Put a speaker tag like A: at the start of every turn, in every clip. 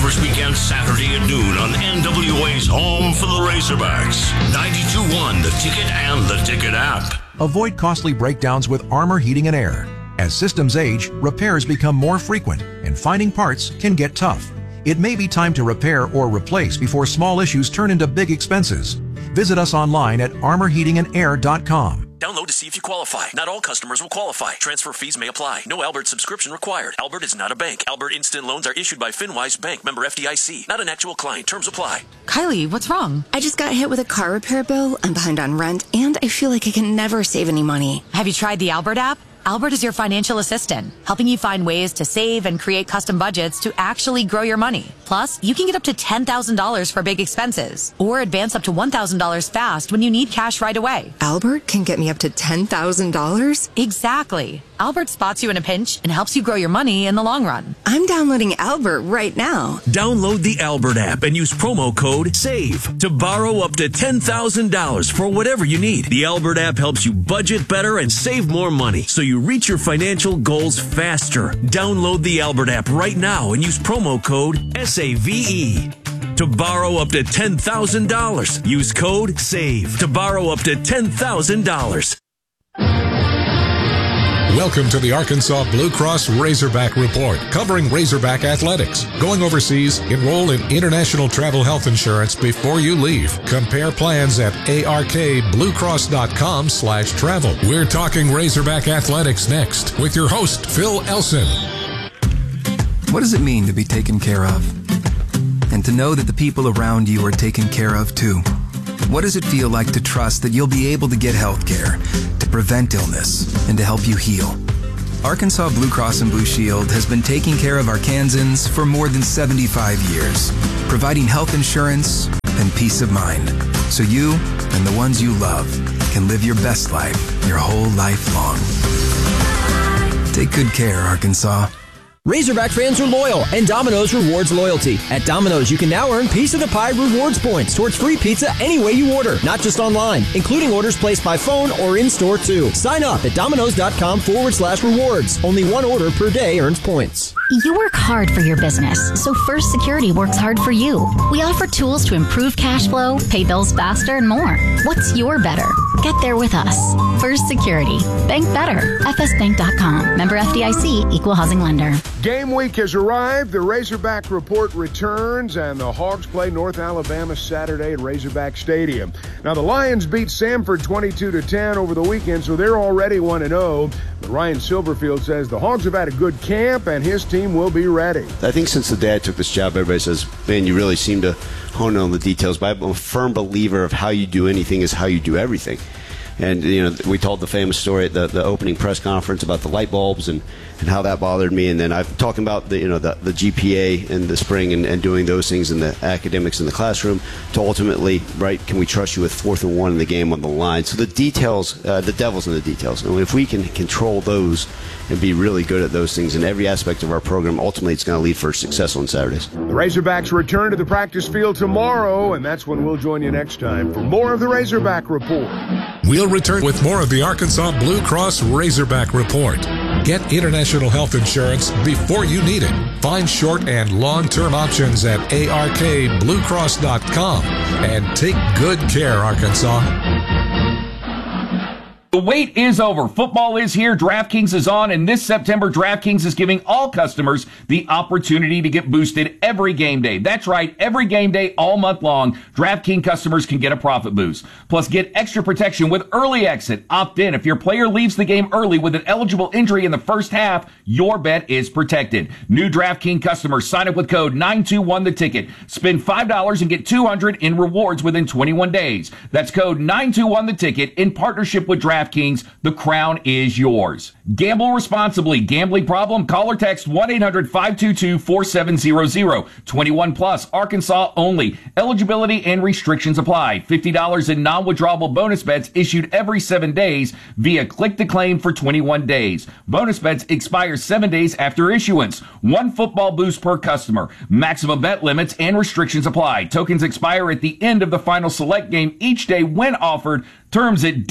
A: first weekend Saturday at noon on NWA's home for the Razorbacks. 92.1 The Ticket and the Ticket app.
B: Avoid costly breakdowns with Armor Heating and Air. As systems age, repairs become more frequent, and finding parts can get tough. It may be time to repair or replace before small issues turn into big expenses. Visit us online at armorheatingandair.com.
C: Download to see if you qualify. Not all customers will qualify. Transfer fees may apply. No Albert subscription required. Albert is not a bank. Albert Instant Loans are issued by FinWise Bank, member FDIC. Not an actual client. Terms apply.
D: Kylie, what's wrong?
E: I just got hit with a car repair bill. I'm behind on rent, and I feel like I can never save any money.
D: Have you tried the Albert app? Albert is your financial assistant, helping you find ways to save and create custom budgets to actually grow your money. Plus, you can get up to $10,000 for big expenses, or advance up to $1,000 fast when you need cash right away.
E: Albert can get me up to $10,000?
D: Exactly. Albert spots you in a pinch and helps you grow your money in the long run.
E: I'm downloading Albert right now.
C: Download the Albert app and use promo code SAVE to borrow up to $10,000 for whatever you need. The Albert app helps you budget better and save more money so you reach your financial goals faster. Download the Albert app right now and use promo code SAVE to borrow up to $10,000. Use code SAVE to borrow up to $10,000.
F: Welcome to the Arkansas Blue Cross Razorback Report, covering Razorback athletics. Going overseas, enroll in international travel health insurance before you leave. Compare plans at arkbluecross.com/travel. We're talking Razorback athletics next with your host, Phil Elson.
G: What does it mean to be taken care of? And to know that the people around you are taken care of too? What does it feel like to trust that you'll be able to get health care, to prevent illness, and to help you heal? Arkansas Blue Cross and Blue Shield has been taking care of Arkansans for more than 75 years, providing health insurance and peace of mind, so you and the ones you love can live your best life your whole life long. Take good care, Arkansas.
H: Razorback fans are loyal, and Domino's rewards loyalty. At Domino's, you can now earn Piece of the Pie rewards points towards free pizza any way you order, not just online, including orders placed by phone or in-store too. Sign up at Domino's.com/rewards. Only one order per day earns points.
I: You work hard for your business, so First Security works hard for you. We offer tools to improve cash flow, pay bills faster, and more. What's your better? Get there with us. First Security. Bank better. FSBank.com. Member FDIC. Equal housing lender.
J: Game week has arrived. The Razorback Report returns, and the Hogs play North Alabama Saturday at Razorback Stadium. Now, the Lions beat Samford 22-10 over the weekend, so they're already 1-0. But Ryan Silverfield says the Hogs have had a good camp, and his team will be ready.
K: I think since the day I took this job, everybody says, man, you really seem to hone in on the details. But I'm a firm believer of how you do anything is how you do everything. And, you know, we told the famous story at the opening press conference about the light bulbs and how that bothered me. And then I'm talking about the GPA in the spring and doing those things in the academics in the classroom to ultimately, right, can we trust you with 4th and 1 in the game on the line? So the details, the devil's in the details. And if we can control those and be really good at those things in every aspect of our program, ultimately it's going to lead for success on Saturdays.
J: The Razorbacks return to the practice field tomorrow, and that's when we'll join you next time for more of the Razorback Report.
F: We'll return with more of the Arkansas Blue Cross Razorback Report. Get international health insurance before you need it. Find short and long-term options at arkbluecross.com. And take good care, Arkansas.
L: The wait is over. Football is here. DraftKings is on. And this September, DraftKings is giving all customers the opportunity to get boosted every game day. That's right. Every game day all month long, DraftKings customers can get a profit boost. Plus, get extra protection with early exit. Opt in. If your player leaves the game early with an eligible injury in the first half, your bet is protected. New DraftKings customers sign up with code 921THETICKET. Spend $5 and get $200 in rewards within 21 days. That's code 921THETICKET in partnership with DraftKings. The crown is yours. Gamble responsibly. Gambling problem? Call or text 1-800-522-4700. 21 plus. Arkansas only. Eligibility and restrictions apply. $50 in non-withdrawable bonus bets issued every 7 days via click to claim for 21 days. Bonus bets expire 7 days after issuance. 1 football boost per customer. Maximum bet limits and restrictions apply. Tokens expire at the end of the final select game each day when offered. Terms at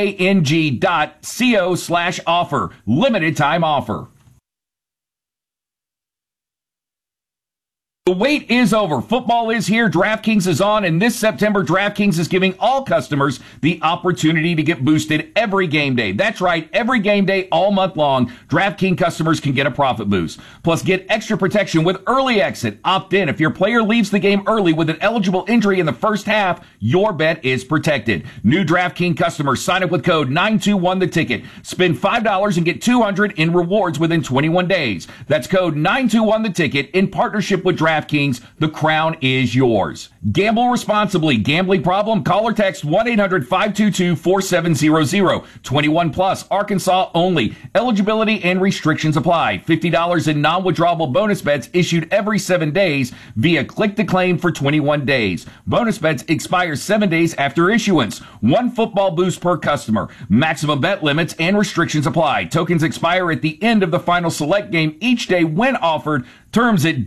L: dkng.co/offer. Limited time offer. The wait is over. Football is here. DraftKings is on. And this September, DraftKings is giving all customers the opportunity to get boosted every game day. That's right. Every game day all month long, DraftKings customers can get a profit boost. Plus, get extra protection with early exit. Opt in. If your player leaves the game early with an eligible injury in the first half, your bet is protected. New DraftKings customers sign up with code 921THETICKET. Spend $5 and get $200 in rewards within 21 days. That's code 921THETICKET in partnership with DraftKings. The crown is yours. Gamble responsibly. Gambling problem? Call or text 1-800-522-4700. 21 plus. Arkansas only. Eligibility and restrictions apply. $50 in non-withdrawable bonus bets issued every 7 days via click to claim for 21 days. Bonus bets expire 7 days after issuance. 1 football boost per customer. Maximum bet limits and restrictions apply. Tokens expire at the end of the final select game each day when offered. Terms at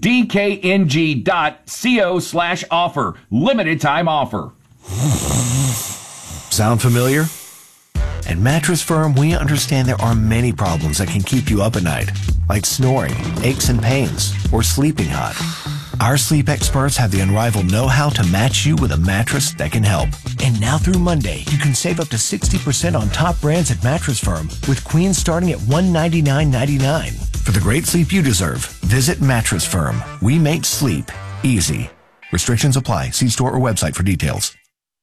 L: dkng.co/offer. Limited time offer.
M: Sound familiar? At Mattress Firm, we understand there are many problems that can keep you up at night, like snoring, aches and pains, or sleeping hot. Our sleep experts have the unrivaled know-how to match you with a mattress that can help. And now through Monday, you can save up to 60% on top brands at Mattress Firm, with queens starting at $199.99. For the great sleep you deserve, visit Mattress Firm. We make sleep easy. Restrictions apply. See store or website for details.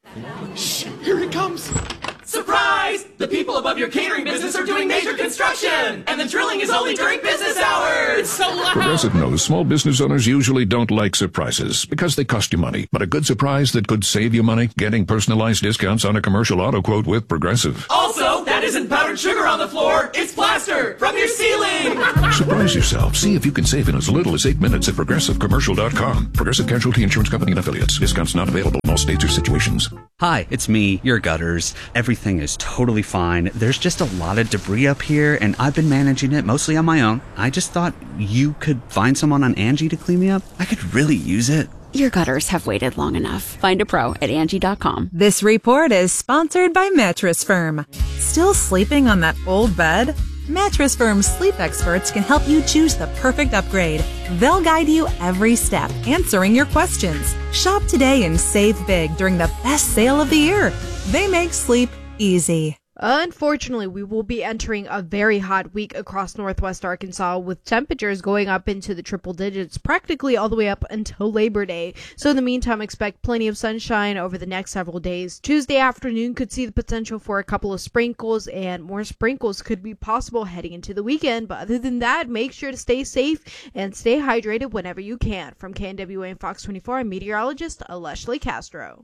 N: Shh, here it comes. Surprise! The people above your catering business are doing major construction, and the drilling is only during business hours. It's so loud.
O: Progressive knows small business owners usually don't like surprises because they cost you money. But a good surprise that could save you money? Getting personalized discounts on a commercial auto quote with Progressive.
N: Also, that isn't powdered sugar on the floor. It's plaster from your ceiling.
O: Surprise yourself. See if you can save in as little as 8 minutes at ProgressiveCommercial.com. Progressive Casualty Insurance Company and Affiliates. Discounts not available in all states or situations.
P: Hi, it's me, your gutters. Everything is totally fine. There's just a lot of debris up here, and I've been managing it mostly on my own. I just thought you could find someone on Angie to clean me up. I could really use it.
Q: Your gutters have waited long enough. Find a pro at Angie.com.
R: This report is sponsored by Mattress Firm. Still sleeping on that old bed? Mattress Firm's sleep experts can help you choose the perfect upgrade. They'll guide you every step, answering your questions. Shop today and save big during the best sale of the year. They make sleep easy.
S: Unfortunately, we will be entering a very hot week across northwest Arkansas, with temperatures going up into the triple digits practically all the way up until Labor Day. So in the meantime, expect plenty of sunshine over the next several days. Tuesday afternoon could see the potential for a couple of sprinkles, and more sprinkles could be possible heading into the weekend. But other than that, make sure to stay safe and stay hydrated whenever you can. From KNWA and Fox 24, I'm meteorologist Leslie Castro.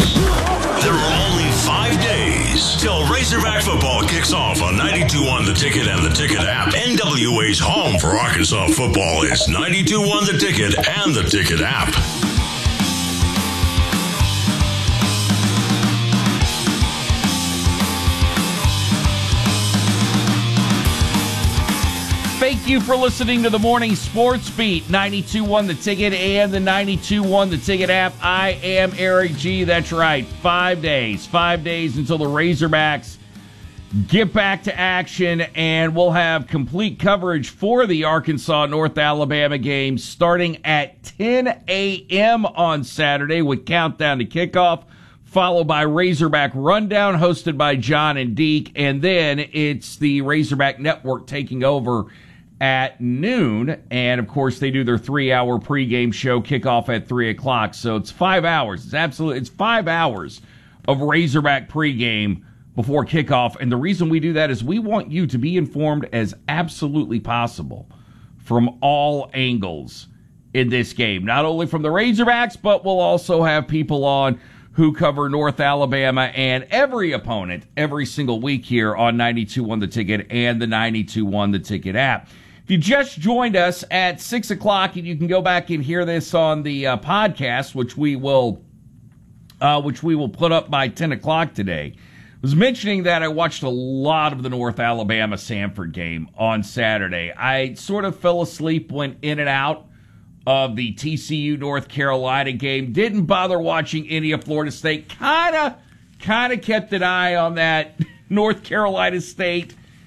A: There are only 5 days till Razorback football kicks off on 92.1 The Ticket and the Ticket app. NWA's home for Arkansas football is 92.1 The Ticket and the Ticket app.
L: Thank you for listening to the Morning Sports Beat, 92.1 The Ticket and the 92.1 The Ticket app. I am Eric G. That's right, 5 days until the Razorbacks get back to action, and we'll have complete coverage for the Arkansas-North Alabama game starting at 10 a.m. on Saturday with Countdown to Kickoff, followed by Razorback Rundown hosted by John and Deke, and then it's the Razorback Network taking over at noon, and of course they do their 3-hour pregame show, kickoff at 3 o'clock, so it's 5 hours. It's 5 hours of Razorback pregame before kickoff, and the reason we do that is we want you to be informed as absolutely possible from all angles in this game, not only from the Razorbacks, but we'll also have people on who cover North Alabama and every opponent every single week here on 92.1 The Ticket and the 92.1 The Ticket app. If you just joined us at 6 o'clock, and you can go back and hear this on the podcast, which we will put up by 10 o'clock today, I was mentioning that I watched a lot of the North Alabama-Samford game on Saturday. I sort of fell asleep, went in and out of the TCU-North Carolina game. Didn't bother watching any of Florida State. Kind of kept an eye on that North Carolina State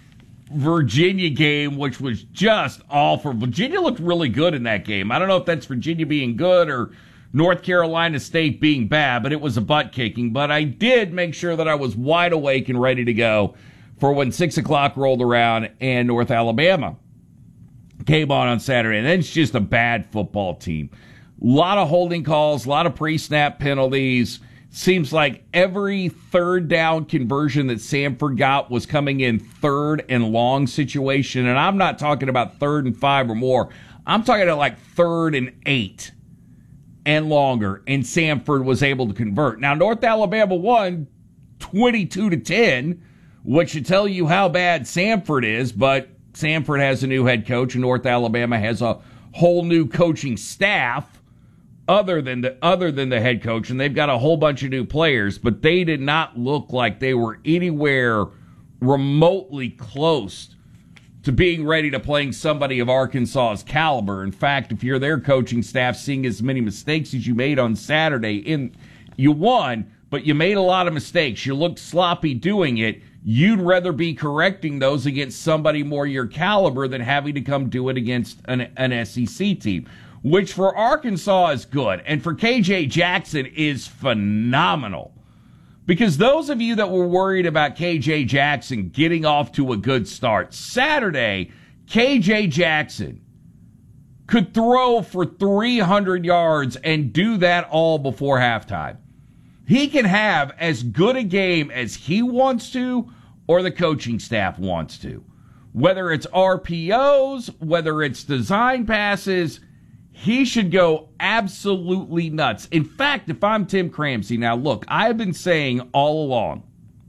L: Virginia game, which was just awful. Virginia looked really good in that game. I don't know if that's Virginia being good or North Carolina State being bad, but it was a butt kicking. But I did make sure that I was wide awake and ready to go for when 6 o'clock rolled around and North Alabama came on Saturday. And it's just a bad football team. A lot of holding calls, a lot of pre-snap penalties. Seems like every third down conversion that Samford got was coming in third and long situation. And I'm not talking about 3rd and 5 or more. I'm talking about like 3rd and 8 and longer. And Samford was able to convert. Now, North Alabama won 22-10, which should tell you how bad Samford is. But Samford has a new head coach, and North Alabama has a whole new coaching staff. Other than the head coach, and they've got a whole bunch of new players, but they did not look like they were anywhere remotely close to being ready to playing somebody of Arkansas's caliber. In fact, if you're their coaching staff, seeing as many mistakes as you made on Saturday, you won, but you made a lot of mistakes. You looked sloppy doing it. You'd rather be correcting those against somebody more your caliber than having to come do it against an SEC team, which for Arkansas is good, and for KJ Jackson is phenomenal. Because those of you that were worried about KJ Jackson getting off to a good start, Saturday, KJ Jackson could throw for 300 yards and do that all before halftime. He can have as good a game as he wants to or the coaching staff wants to. Whether it's RPOs, whether it's design passes, he should go absolutely nuts. In fact, if I'm Tim Cramsey, now look, I've been saying all along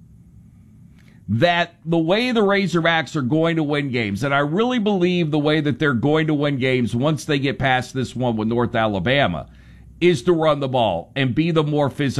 L: that the way the Razorbacks are going to win games, and I really believe the way that they're going to win games once they get past this one with North Alabama, is to run the ball and be the more physical